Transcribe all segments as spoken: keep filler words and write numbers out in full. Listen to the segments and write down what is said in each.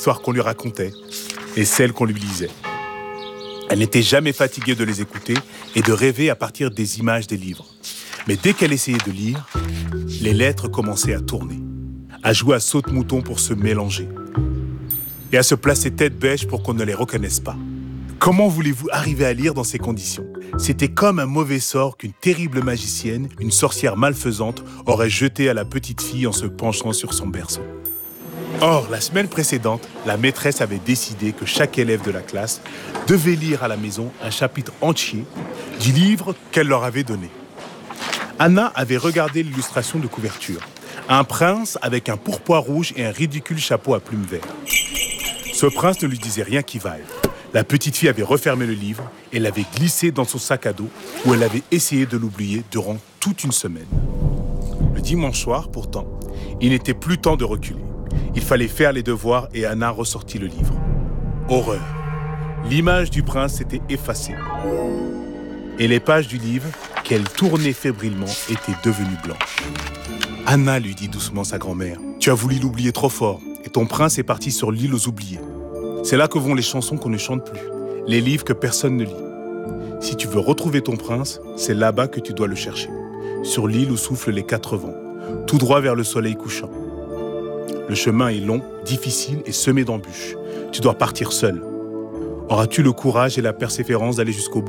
histoires qu'on lui racontait et celles qu'on lui lisait. Elle n'était jamais fatiguée de les écouter et de rêver à partir des images des livres. Mais dès qu'elle essayait de lire, les lettres commençaient à tourner, à jouer à saute-mouton pour se mélanger et à se placer tête bêche pour qu'on ne les reconnaisse pas. Comment voulez-vous arriver à lire dans ces conditions ? C'était comme un mauvais sort qu'une terrible magicienne, une sorcière malfaisante, aurait jeté à la petite fille en se penchant sur son berceau. Or, la semaine précédente, la maîtresse avait décidé que chaque élève de la classe devait lire à la maison un chapitre entier du livre qu'elle leur avait donné. Anna avait regardé l'illustration de couverture. Un prince avec un pourpoint rouge et un ridicule chapeau à plumes vertes. Ce prince ne lui disait rien qui vaille. La petite fille avait refermé le livre et l'avait glissé dans son sac à dos où elle avait essayé de l'oublier durant toute une semaine. Le dimanche soir, pourtant, il n'était plus temps de reculer. Il fallait faire les devoirs et Anna ressortit le livre. Horreur. L'image du prince s'était effacée. Et les pages du livre, qu'elle tournait fébrilement, étaient devenues blanches. Anna, lui dit doucement sa grand-mère, tu as voulu l'oublier trop fort et ton prince est parti sur l'île aux oubliés. C'est là que vont les chansons qu'on ne chante plus, les livres que personne ne lit. Si tu veux retrouver ton prince, c'est là-bas que tu dois le chercher, sur l'île où soufflent les quatre vents, tout droit vers le soleil couchant. Le chemin est long, difficile et semé d'embûches. Tu dois partir seul. Auras-tu le courage et la persévérance d'aller jusqu'au bout ?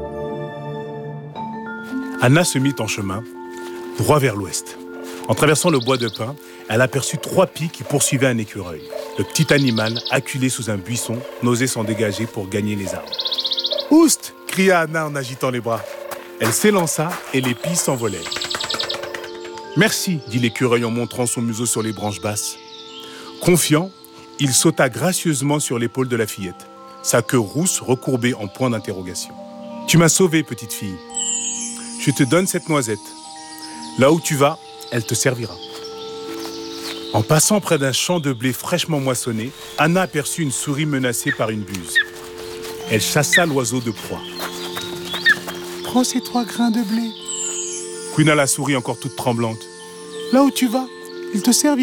Anna se mit en chemin, droit vers l'ouest. En traversant le bois de pin, elle aperçut trois pies qui poursuivaient un écureuil. Le petit animal, acculé sous un buisson, n'osait s'en dégager pour gagner les arbres. « Oust !» cria Anna en agitant les bras. Elle s'élança et les pies s'envolèrent. « Merci !» dit l'écureuil en montrant son museau sur les branches basses. Confiant, il sauta gracieusement sur l'épaule de la fillette, sa queue rousse recourbée en point d'interrogation. « Tu m'as sauvée, petite fille. Je te donne cette noisette. Là où tu vas, elle te servira. » En passant près d'un champ de blé fraîchement moissonné, Anna aperçut une souris menacée par une buse. Elle chassa l'oiseau de proie. « Prends ces trois grains de blé. » couina la souris encore toute tremblante. « Là où tu vas, ils te serviront. »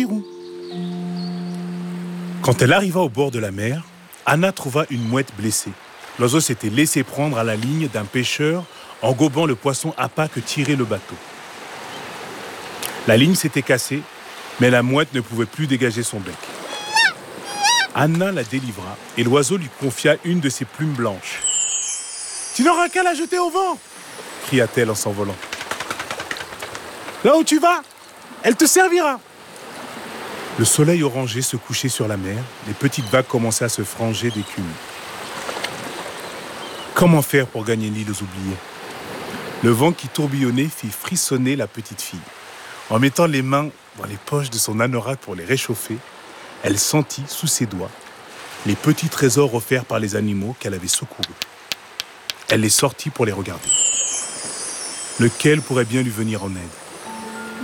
Quand elle arriva au bord de la mer, Anna trouva une mouette blessée. L'oiseau s'était laissé prendre à la ligne d'un pêcheur en gobant le poisson appât que tirait le bateau. La ligne s'était cassée, mais la mouette ne pouvait plus dégager son bec. Anna la délivra et l'oiseau lui confia une de ses plumes blanches. « Tu n'auras qu'à la jeter au vent !» cria-t-elle en s'envolant. « Là où tu vas, elle te servira !» Le soleil orangé se couchait sur la mer, les petites vagues commençaient à se franger d'écume. Comment faire pour gagner l'île aux oubliés ? Le vent qui tourbillonnait fit frissonner la petite fille. En mettant les mains dans les poches de son anorak pour les réchauffer, elle sentit sous ses doigts les petits trésors offerts par les animaux qu'elle avait secourus. Elle les sortit pour les regarder. Lequel pourrait bien lui venir en aide ?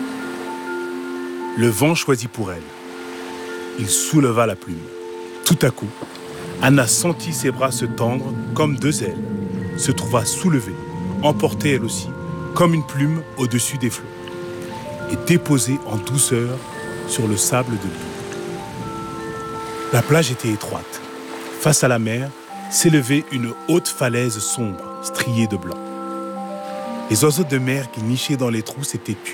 Le vent choisit pour elle. Il souleva la plume. Tout à coup, Anna sentit ses bras se tendre comme deux ailes, se trouva soulevée, emportée elle aussi, comme une plume au-dessus des flots, et déposée en douceur sur le sable de l'île. La plage était étroite. Face à la mer, s'élevait une haute falaise sombre, striée de blanc. Les oiseaux de mer qui nichaient dans les trous s'étaient tus.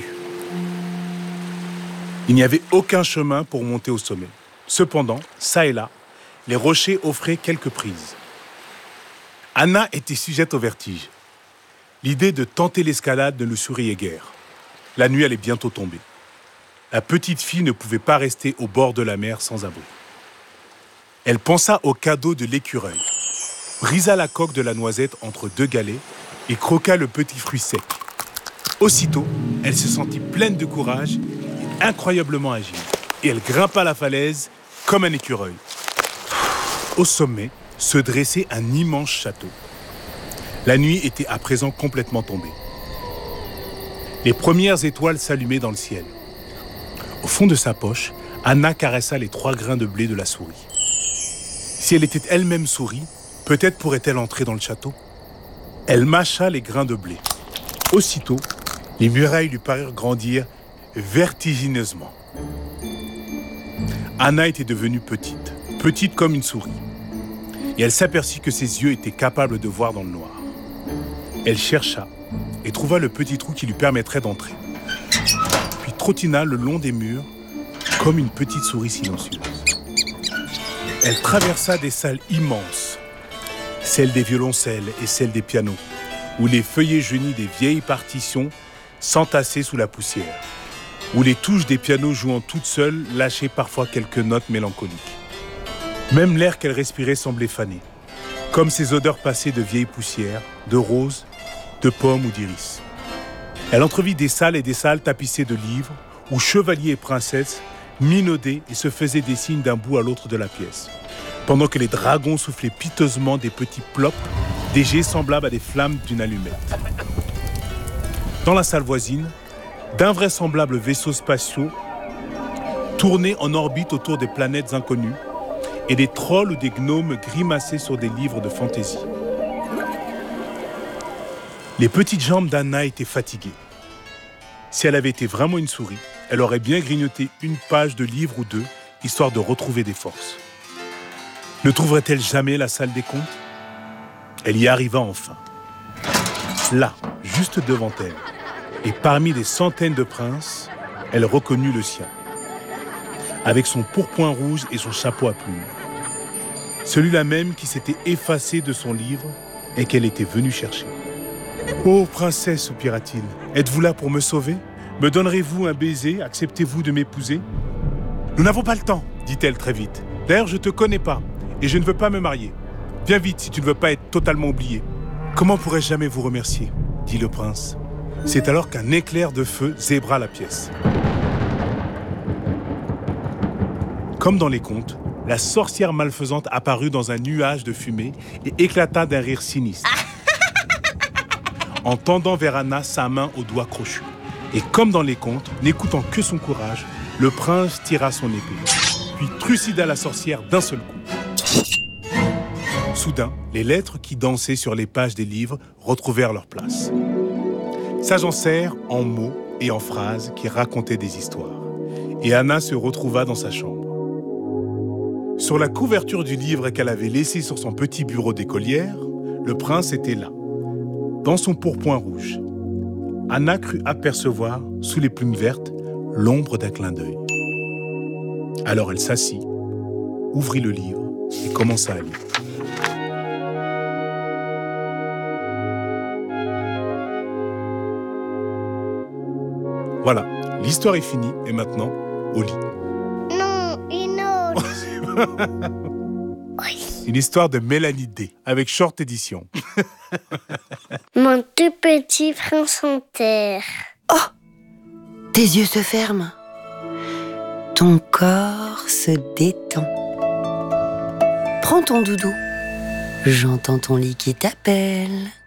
Il n'y avait aucun chemin pour monter au sommet. Cependant, çà et là, les rochers offraient quelques prises. Anna était sujette au vertige. L'idée de tenter l'escalade ne lui souriait guère. La nuit allait bientôt tomber. La petite fille ne pouvait pas rester au bord de la mer sans abri. Elle pensa au cadeau de l'écureuil, brisa la coque de la noisette entre deux galets et croqua le petit fruit sec. Aussitôt, elle se sentit pleine de courage et incroyablement agile. Et elle grimpa la falaise comme un écureuil. Au sommet se dressait un immense château. La nuit était à présent complètement tombée. Les premières étoiles s'allumaient dans le ciel. Au fond de sa poche, Anna caressa les trois grains de blé de la souris. Si elle était elle-même souris, peut-être pourrait-elle entrer dans le château. Elle mâcha les grains de blé. Aussitôt, les murailles lui parurent grandir vertigineusement. Anna était devenue petite, petite comme une souris. Et elle s'aperçut que ses yeux étaient capables de voir dans le noir. Elle chercha et trouva le petit trou qui lui permettrait d'entrer. Puis trottina le long des murs comme une petite souris silencieuse. Elle traversa des salles immenses, celles des violoncelles et celles des pianos, où les feuillets jaunis des vieilles partitions s'entassaient sous la poussière, où les touches des pianos jouant toutes seules lâchaient parfois quelques notes mélancoliques. Même l'air qu'elle respirait semblait faner, comme ces odeurs passées de vieilles poussières, de roses, de pommes ou d'iris. Elle entrevit des salles et des salles tapissées de livres, où chevaliers et princesses minaudaient et se faisaient des signes d'un bout à l'autre de la pièce, pendant que les dragons soufflaient piteusement des petits plops, des jets semblables à des flammes d'une allumette. Dans la salle voisine, d'invraisemblables vaisseaux spatiaux tournaient en orbite autour des planètes inconnues et des trolls ou des gnomes grimaçaient sur des livres de fantaisie. Les petites jambes d'Anna étaient fatiguées. Si elle avait été vraiment une souris, elle aurait bien grignoté une page de livre ou deux, histoire de retrouver des forces. Ne trouverait-elle jamais la salle des contes ? Elle y arriva enfin. Là, juste devant elle, et parmi des centaines de princes, elle reconnut le sien, avec son pourpoint rouge et son chapeau à plumes. Celui-là même qui s'était effacé de son livre et qu'elle était venue chercher. « Oh, princesse, soupira-t-il, êtes-vous là pour me sauver ? Me donnerez-vous un baiser ? Acceptez-vous de m'épouser ?»« Nous n'avons pas le temps, dit-elle très vite. D'ailleurs, je ne te connais pas et je ne veux pas me marier. Viens vite si tu ne veux pas être totalement oublié. »« Comment pourrais-je jamais vous remercier ?» dit le prince. C'est alors qu'un éclair de feu zébra la pièce. Comme dans les contes, la sorcière malfaisante apparut dans un nuage de fumée et éclata d'un rire sinistre, en tendant vers Anna sa main aux doigts crochus. Et comme dans les contes, n'écoutant que son courage, le prince tira son épée, puis trucida la sorcière d'un seul coup. Soudain, les lettres qui dansaient sur les pages des livres retrouvèrent leur place. S'agencèrent en mots et en phrases qui racontaient des histoires. Et Anna se retrouva dans sa chambre. Sur la couverture du livre qu'elle avait laissé sur son petit bureau d'écolière, le prince était là, dans son pourpoint rouge. Anna crut apercevoir, sous les plumes vertes, l'ombre d'un clin d'œil. Alors elle s'assit, ouvrit le livre et commença à lire. Voilà, l'histoire est finie et maintenant, au lit. Non, une autre. Oui. Une histoire de Mélanie D, avec Short Édition. Mon tout petit prince en terre. Oh! Tes yeux se ferment. Ton corps se détend. Prends ton doudou. J'entends ton lit qui t'appelle.